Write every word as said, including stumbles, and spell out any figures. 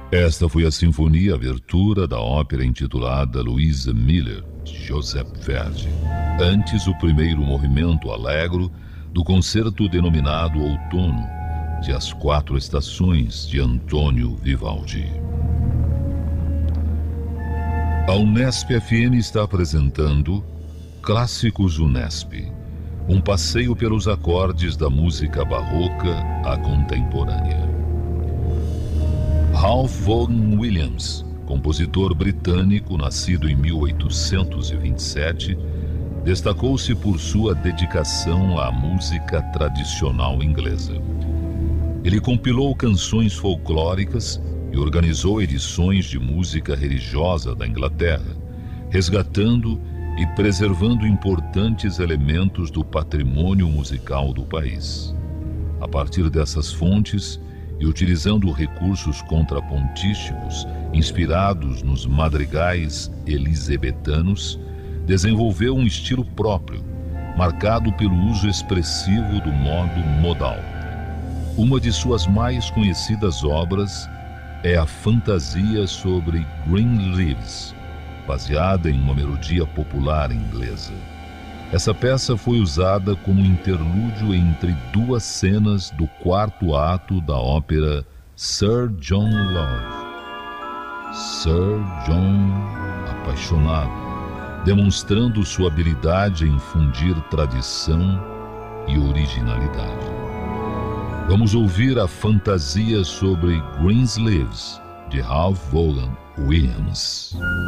Esta foi a sinfonia abertura da ópera intitulada Louisa Miller, de Joseph Verdi. Antes, o primeiro movimento allegro do concerto denominado Outono, de As Quatro Estações, de Antônio Vivaldi. A Unesp F M está apresentando Clássicos Unesp, um passeio pelos acordes da música barroca à contemporânea. Ralph Vaughan Williams, compositor britânico nascido em mil oitocentos e vinte e sete, destacou-se por sua dedicação à música tradicional inglesa. Ele compilou canções folclóricas e organizou edições de música religiosa da Inglaterra, resgatando e preservando importantes elementos do patrimônio musical do país. A partir dessas fontes, e utilizando recursos contrapontísticos inspirados nos madrigais elisabetanos, desenvolveu um estilo próprio, marcado pelo uso expressivo do modo modal. Uma de suas mais conhecidas obras é a Fantasia sobre Green Leaves, baseada em uma melodia popular inglesa. Essa peça foi usada como interlúdio entre duas cenas do quarto ato da ópera Sir John Love. Sir John apaixonado, demonstrando sua habilidade em fundir tradição e originalidade. Vamos ouvir a Fantasia sobre Greensleeves, de Ralph Vaughan Williams.